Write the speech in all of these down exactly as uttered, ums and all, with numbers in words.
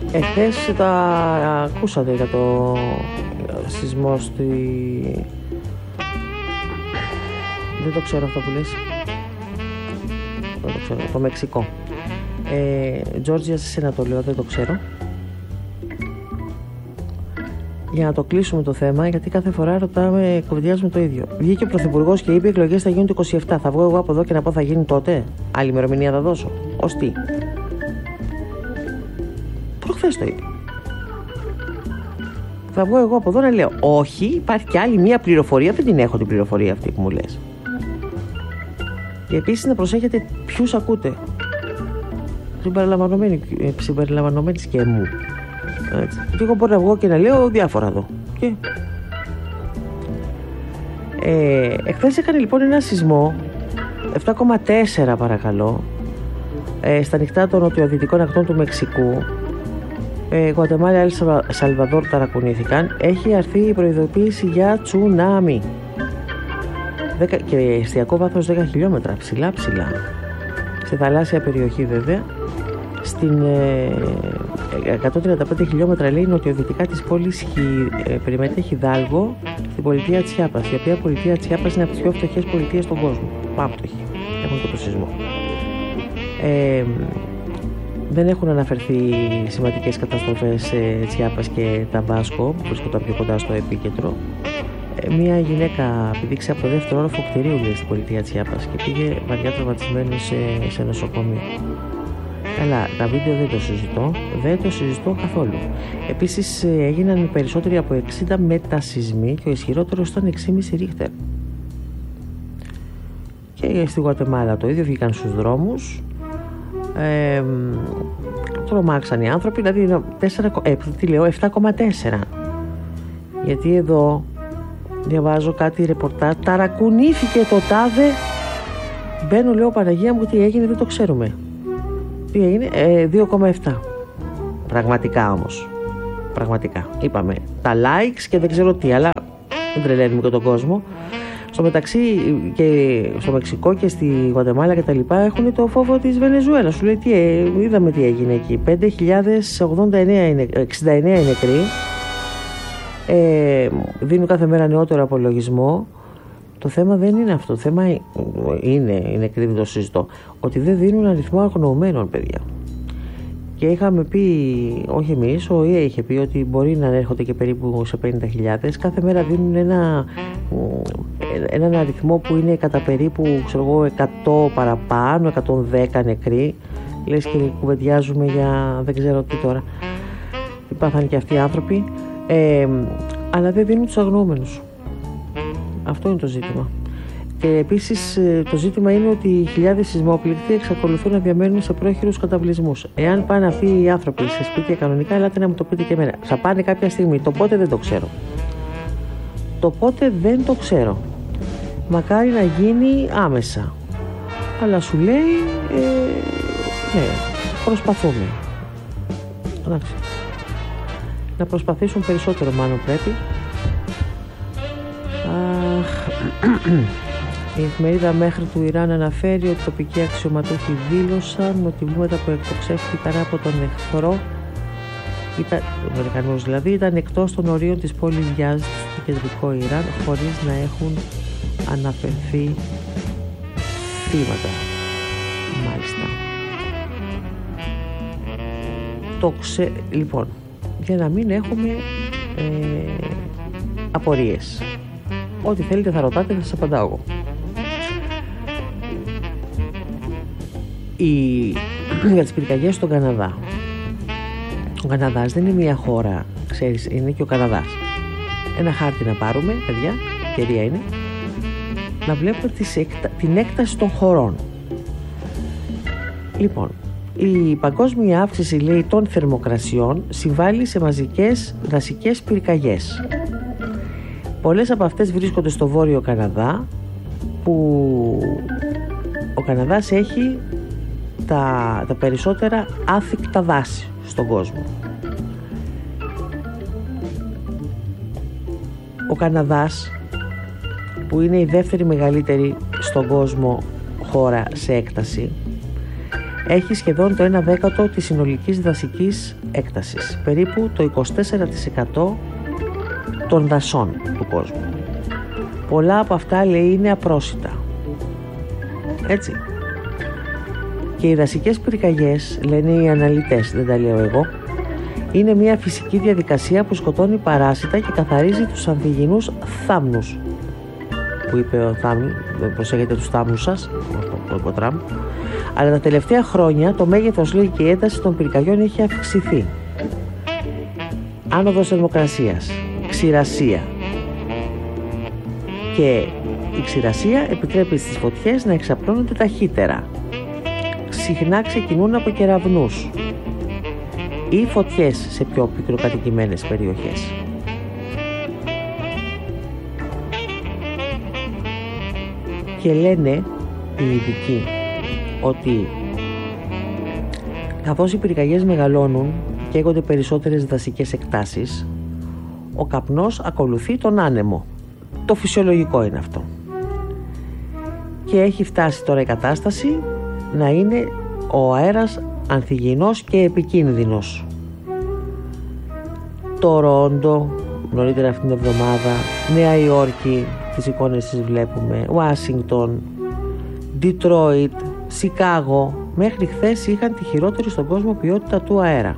Εχθές τα ακούσατε για το σεισμό στη... Δεν το ξέρω αυτό που λες. Δεν το ξέρω, το Μεξικό. Ε, Τζόρτζια, σε σένα το λέω, δεν το ξέρω. Για να το κλείσουμε το θέμα, γιατί κάθε φορά ρωτάμε, κουβεντιάζουμε το ίδιο. Βγήκε ο Πρωθυπουργός και είπε: οι εκλογές θα γίνουν το είκοσι επτά. Θα βγω εγώ από εδώ και να πω: θα γίνει τότε. Άλλη ημερομηνία θα δώσω. Ως τι. Προχθές το είπε. Θα βγω εγώ από εδώ να λέω: όχι, υπάρχει και άλλη μία πληροφορία. Δεν την έχω την πληροφορία αυτή που μου λες. Και επίσης να προσέχετε ποιους ακούτε. Συμπεριλαμβανομένης και μου. Έτσι. Και εγώ μπορώ να βγω και να λέω διάφορα εδώ. Και... Ε, εχθές έκανε λοιπόν ένα σεισμό επτά κόμμα τέσσερα παρακαλώ ε, στα νυχτά των νοτιοδυτικών ακτών του Μεξικού. ε, Γουατεμάλα, Ελ Σαλβαδόρ ταρακουνήθηκαν. Έχει αρθεί η προειδοποίηση για τσουνάμι και εστιακό βάθος δέκα χιλιόμετρα. Ψηλά ψηλά. Στη θαλάσσια περιοχή βέβαια. Στην ε, εκατόν τριάντα πέντε χιλιόμετρα λέει νοτιοδυτικά της πόλης ε, περιμένεται Χιδάλγο, στην πολιτεία Τσιάπας, η οποία πολιτεία Τσιάπας είναι από τις πιο φτωχές πολιτείες στον κόσμο. Πάμε φτωχή. Έχουν και το σεισμό. Ε, δεν έχουν αναφερθεί σημαντικές καταστροφές σε Τσιάπας και Ταμπάσκο, που βρίσκονταν πιο κοντά στο επίκεντρο. Ε, μία γυναίκα πηδήξε από το δεύτερο όροφο κτηρίου λέει, στην πολιτεία Τσιάπας και πήγε βαριά τραυματισμένη σε, σε νοσοκομείο. Καλά, τα βίντεο δεν το συζητώ, δεν το συζητώ καθόλου. Επίσης έγιναν περισσότεροι από εξήντα μετασεισμοί και ο ισχυρότερος ήταν έξι κόμμα πέντε ρίχτερ. Και στη Γουατεμάλα το ίδιο, βγήκαν στους δρόμους, ε, τρομάξαν οι άνθρωποι, δηλαδή τέσσερα, ε, τι λέω, επτά κόμμα τέσσερα. Γιατί εδώ διαβάζω κάτι ρεπορτάζ, ταρακουνήθηκε το τάδε, μπαίνω λέω Παναγία μου τι έγινε, δεν το ξέρουμε. Τι έγινε, ε, δύο κόμμα επτά. Πραγματικά όμως. Πραγματικά. Είπαμε τα likes και δεν ξέρω τι, αλλά δεν τρελαίνουμε και τον κόσμο. Στο μεταξύ και στο Μεξικό και στη Γουατεμάλα και τα λοιπά έχουν το φόβο της Βενεζουέλας. Σου λέει τι, ε, είδαμε τι έγινε εκεί. πέντε χιλιάδες εξήντα εννέα είναι νεκροί. Ε, δίνουν κάθε μέρα νεότερο απολογισμό. Το θέμα δεν είναι αυτό. Το θέμα είναι, είναι κρύβει το συζητώ, ότι δεν δίνουν αριθμό αγνοωμένων, παιδιά. Και είχαμε πει, όχι εμείς, ο ΙΕ είχε πει ότι μπορεί να έρχονται και περίπου σε πενήντα χιλιάδες. Κάθε μέρα δίνουν ένα, έναν αριθμό που είναι κατά περίπου ξέρω εγώ, εκατό παραπάνω, εκατόν δέκα νεκροί. Λες και κουβεντιάζουμε για δεν ξέρω τι τώρα. Υπάθαν και αυτοί οι άνθρωποι. Ε, αλλά δεν δίνουν τους αγνοωμένους. Αυτό είναι το ζήτημα. Και επίσης το ζήτημα είναι ότι οι χιλιάδες σεισμόπληκτοι εξακολουθούν να διαμένουν σε πρόχειρους καταβλισμούς. Εάν πάνε αυτοί οι άνθρωποι σε σπίτια κανονικά, ελάτε να μου το πείτε και εμένα. Θα πάνε κάποια στιγμή. Το πότε δεν το ξέρω. Το πότε δεν το ξέρω. Μακάρι να γίνει άμεσα. Αλλά σου λέει, ε, ναι, προσπαθούμε. Εντάξει. Να προσπαθήσουν περισσότερο μάλλον πρέπει. Η εφημερίδα Μέχρι του Ιράν αναφέρει ότι τοπικοί αξιωματούχοι δήλωσαν ότι βήματα που εκτοξεύτηκαν από τον εχθρό ήταν, ο Αμερικανός δηλαδή, ήταν εκτός των ορίων της πόλης Γιάζδ στο κεντρικό Ιράν χωρίς να έχουν αναφερθεί θύματα. Μάλιστα. Το ξε... Λοιπόν, για να μην έχουμε ε, απορίες. Ό,τι θέλετε θα ρωτάτε, θα σας απαντάω εγώ. Η... για τις πυρκαγιές στον Καναδά. Ο Καναδάς δεν είναι μια χώρα, ξέρεις, είναι και ο Καναδάς. Ένα χάρτη να πάρουμε, παιδιά, ευκαιρία είναι, να βλέπουμε τις εκτα... την έκταση των χωρών. Λοιπόν, η παγκόσμια αύξηση, λέει, των θερμοκρασιών συμβάλλει σε μαζικές δασικές πυρκαγιές. Πολλές από αυτές βρίσκονται στο βόρειο Καναδά, που ο Καναδάς έχει τα, τα περισσότερα άθικτα δάση στον κόσμο. Ο Καναδάς, που είναι η δεύτερη μεγαλύτερη στον κόσμο χώρα σε έκταση, έχει σχεδόν το ένα δέκατο της συνολικής δασικής έκτασης, περίπου το είκοσι τέσσερα τοις εκατό των δασών του κόσμου. Πολλά από αυτά, λέει, είναι απρόσιτα. Έτσι. Και οι δασικές πυρκαγιές, λένε οι αναλυτές, δεν τα λέω εγώ, είναι μια φυσική διαδικασία που σκοτώνει παράσιτα και καθαρίζει τους ανθυγιεινούς θάμνους. Που είπε ο Θάμνου, προσέχετε τους θάμνους σας, ο Τραμπ. Αλλά τα τελευταία χρόνια το μέγεθος, λέει, και η ένταση των πυρκαγιών έχει αυξηθεί. Άνοδος θερμοκρασίας, ξηρασία. Και η ξηρασία επιτρέπει στις φωτιές να εξαπλώνονται ταχύτερα. Συχνά ξεκινούν από κεραυνούς ή φωτιές σε πιο πυκνοκατοικημένες περιοχές. Και λένε οι ειδικοί ότι καθώς οι πυρκαγιές μεγαλώνουν και έχονται περισσότερες δασικές εκτάσεις, ο καπνός ακολουθεί τον άνεμο. Το φυσιολογικό είναι αυτό. Και έχει φτάσει τώρα η κατάσταση να είναι ο αέρας ανθυγιεινός και επικίνδυνος. Τορόντο, νωρίτερα αυτήν την εβδομάδα, Νέα Υόρκη, τις εικόνες τις βλέπουμε, Ουάσιγκτον, Ντιτρόιτ, Σικάγο, μέχρι χθες είχαν τη χειρότερη στον κόσμο ποιότητα του αέρα.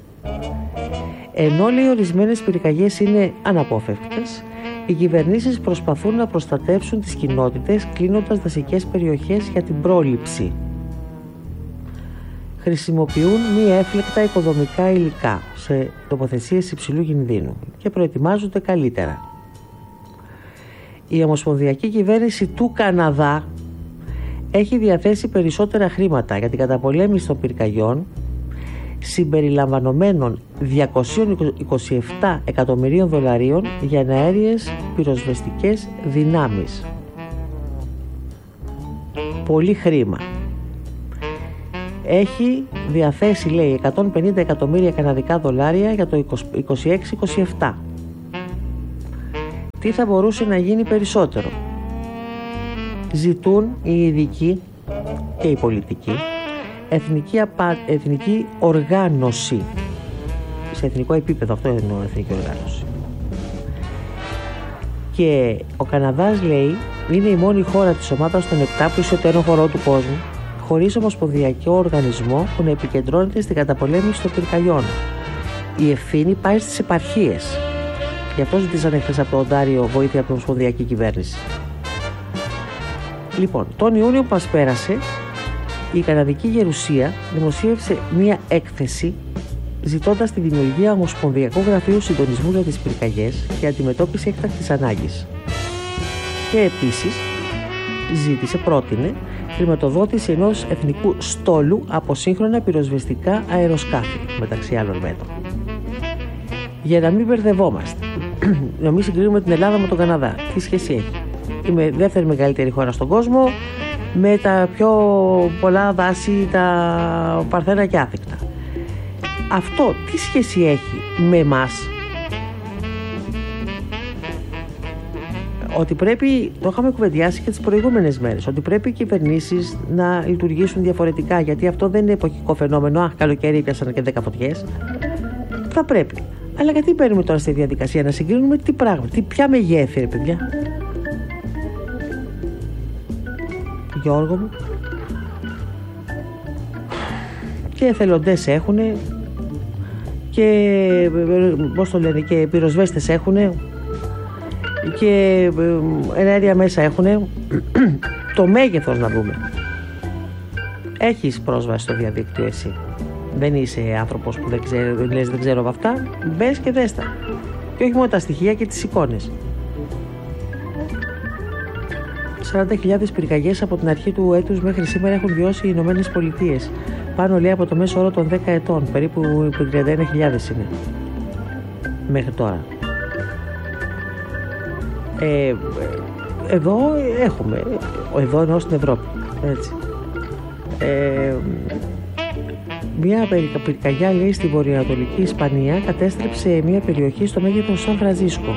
Ενώ, λέει, ορισμένες πυρκαγιές είναι αναπόφευκτες, οι κυβερνήσεις προσπαθούν να προστατεύσουν τις κοινότητες κλείνοντας δασικές περιοχές για την πρόληψη. Χρησιμοποιούν μη έφλεκτα οικοδομικά υλικά σε τοποθεσίες υψηλού κινδύνου και προετοιμάζονται καλύτερα. Η ομοσπονδιακή κυβέρνηση του Καναδά έχει διαθέσει περισσότερα χρήματα για την καταπολέμηση των πυρκαγιών, συμπεριλαμβανομένων διακόσια είκοσι επτά εκατομμυρίων δολαρίων για εναέριες πυροσβεστικές δυνάμεις. Πολύ χρήμα. Έχει διαθέσει, λέει, εκατόν πενήντα εκατομμύρια καναδικά δολάρια για το είκοσι έξι είκοσι επτά. Τι θα μπορούσε να γίνει περισσότερο? Ζητούν οι ειδικοί και οι πολιτικοί εθνική, απα... εθνική οργάνωση. Σε εθνικό επίπεδο, αυτό εννοώ, εθνική οργάνωση. Και ο Καναδάς, λέει, είναι η μόνη χώρα της ομάδας των επτά που ισοτέρων χωρών του κόσμου χωρίς ομοσπονδιακό οργανισμό που να επικεντρώνεται στην καταπολέμηση των πυρκαγιών. Η ευθύνη πάει στις επαρχίες. Γι' αυτό ζητήσανε χθες από το Οντάριο βοήθεια από την ομοσπονδιακή κυβέρνηση. Λοιπόν, τον Ιούνιο που μας πέρασε, η Καναδική Γερουσία δημοσίευσε μία έκθεση ζητώντας τη δημιουργία Ομοσπονδιακού Γραφείου Συντονισμού για τις Πυρκαγιές και Αντιμετώπιση Έκτακτης Ανάγκης. Και επίσης ζήτησε, πρότεινε, χρηματοδότηση ενός εθνικού στόλου από σύγχρονα πυροσβεστικά αεροσκάφη, μεταξύ άλλων μέτρων. Για να μην μπερδευόμαστε, να μην συγκρίνουμε την Ελλάδα με τον Καναδά. Τι σχέση έχει? Είμαι δεύτερη μεγαλύτερη χώρα στον κόσμο, με τα πιο πολλά δάση, τα παρθένα και άθικτα. Αυτό τι σχέση έχει με εμάς? Ότι πρέπει, το είχαμε κουβεντιάσει και τις προηγούμενες μέρες, ότι πρέπει οι κυβερνήσεις να λειτουργήσουν διαφορετικά, γιατί αυτό δεν είναι εποχικό φαινόμενο. Αχ, καλοκαίρι πιάσανε και δέκα φωτιές. Θα πρέπει. Αλλά γιατί παίρνουμε τώρα στη διαδικασία να συγκρίνουμε τι πράγμα, τι, ποια μεγέθη, ρε παιδιά? Γιώργο μου. Και εθελοντές έχουνε και, πώς το λένε, και πυροσβέστες έχουνε και ενέργεια μέσα έχουνε. Το μέγεθος να δούμε. Έχεις πρόσβαση στο διαδίκτυο εσύ? Δεν είσαι άνθρωπος που δεν, ξέρω, λες, δεν ξέρω από αυτά. Μπες και δες τα. Και όχι μόνο τα στοιχεία και τις εικόνες. σαράντα χιλιάδες πυρκαγιές από την αρχή του έτους μέχρι σήμερα έχουν βιώσει οι Ηνωμένες Πολιτείες. Πάνω, λέει, από το μέσο όρο των δέκα ετών. Περίπου τριάντα ένα χιλιάδες είναι. Μέχρι τώρα. Ε, εδώ έχουμε. Εδώ εννοώ στην Ευρώπη. Έτσι. Ε, μια πυρκαγιά, λέει, στη βορειοανατολική Ισπανία κατέστρεψε μια περιοχή στο μέγεθος Σαν Φρανσίσκο.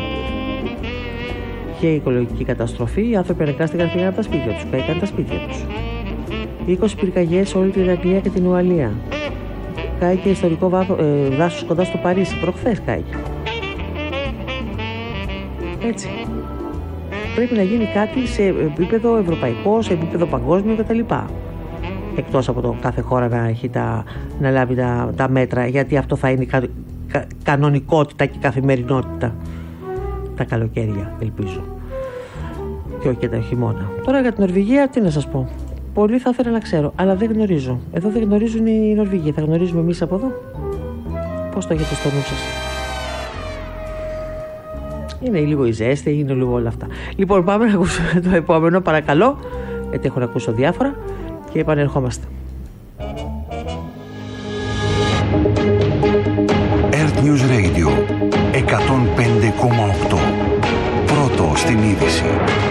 Και η οικολογική καταστροφή, οι άνθρωποι αναγκάστηκαν να φύγουν από τα σπίτια τους, καήκαν τα σπίτια τους. είκοσι πυρκαγιές σε όλη την Αγγλία και την Ουαλία. Κάηκε ιστορικό βάθο, ε, δάσος κοντά στο Παρίσι. Προχθές κάηκε. Έτσι. Πρέπει να γίνει κάτι σε επίπεδο ευρωπαϊκό, σε επίπεδο παγκόσμιο κτλ. Εκτός από το κάθε χώρα να, έχει τα, να λάβει τα, τα μέτρα, γιατί αυτό θα είναι κα, κα, κανονικότητα και καθημερινότητα τα καλοκαίρια, ελπίζω. Και όχι και τα χειμώνα. Τώρα για την Νορβηγία, τι να σας πω. Πολύ θα ήθελα να ξέρω, αλλά δεν γνωρίζω. Εδώ δεν γνωρίζουν οι Νορβηγοί. Θα γνωρίζουμε εμείς από εδώ. Πώς το έχετε στο νου σας? Είναι λίγο η ζέστη, είναι λίγο όλα αυτά. Λοιπόν, πάμε να ακούσουμε το επόμενο, παρακαλώ, γιατί έχω να ακούσω διάφορα και επανερχόμαστε. Earth News Radio εκατόν πέντε κόμμα οκτώ. Πρώτο στην είδηση.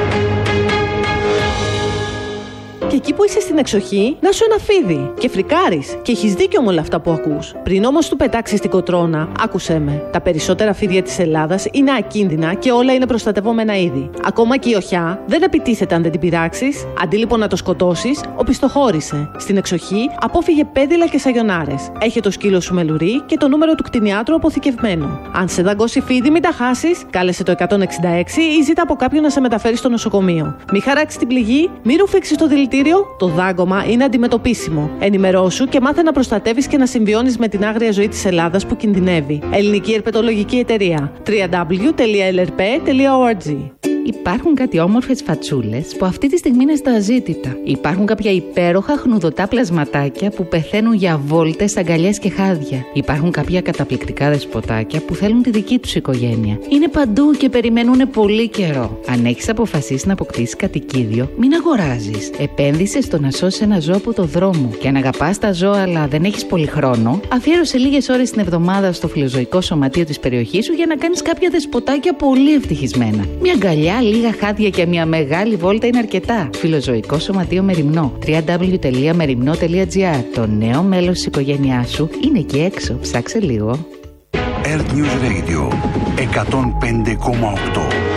Και εκεί που είσαι στην εξοχή, να σου ένα φίδι και φρικάρεις. Και έχεις δίκιο με όλα αυτά που ακούς. Πριν όμως του πετάξεις την κοτρώνα, άκουσέ με. Τα περισσότερα φίδια της Ελλάδας είναι ακίνδυνα και όλα είναι προστατευόμενα είδη. Ακόμα και η οχιά δεν επιτίθεται αν δεν την πειράξεις. Αντί λοιπόν να το σκοτώσεις, οπισθοχώρησε. Στην εξοχή, απόφυγε πέδιλα και σαγιονάρες. Έχει το σκύλο σου με λουρί και το νούμερο του κτηνιάτρου αποθηκευμένο. Αν σε δαγκώσει φίδι, μην τα χάσεις. Κάλεσε το εκατόν εξήντα έξι ή ζήτα από κάποιον να σε μεταφέρει στο νοσοκομείο. Μη χαράξει την πληγή, μη ρουφήξει το δηλητήριο. Το δάγκωμα είναι αντιμετωπίσιμο. Ενημερώσου και μάθε να προστατεύεις και να συμβιώνεις με την άγρια ζωή της Ελλάδας που κινδυνεύει. Ελληνική Ερπετολογική Εταιρεία. double-u double-u double-u τελεία ελ αρ πι τελεία ο αρ τζι. Υπάρχουν κάτι όμορφες φατσούλες που αυτή τη στιγμή είναι στα αζήτητα. Υπάρχουν κάποια υπέροχα χνουδωτά πλασματάκια που πεθαίνουν για βόλτες, αγκαλιές και χάδια. Υπάρχουν κάποια καταπληκτικά δεσποτάκια που θέλουν τη δική τους οικογένεια. Είναι παντού και περιμένουν πολύ καιρό. Αν έχεις αποφασίσει να αποκτήσεις κατοικίδιο, μην αγοράζεις. Επένδυσε στο να σώσεις ένα ζώο από το δρόμο. Και αν αγαπάς τα ζώα αλλά δεν έχεις πολύ χρόνο, αφιέρωσε λίγες ώρες την εβδομάδα στο φιλοζωικό σωματείο της περιοχής σου για να κάνεις κάποια δεσποτάκια πολύ ευτυχισμένα. Μια αγκαλιά, λίγα χάδια και μια μεγάλη βόλτα είναι αρκετά. Φιλοζωικό Σωματείο Μεριμνό. double-u double-u double-u τελεία μεριμνό τελεία τζι άρ. Το νέο μέλος της οικογένειάς σου είναι εκεί έξω. Ψάξε λίγο. Earth News Radio εκατόν πέντε κόμμα οκτώ.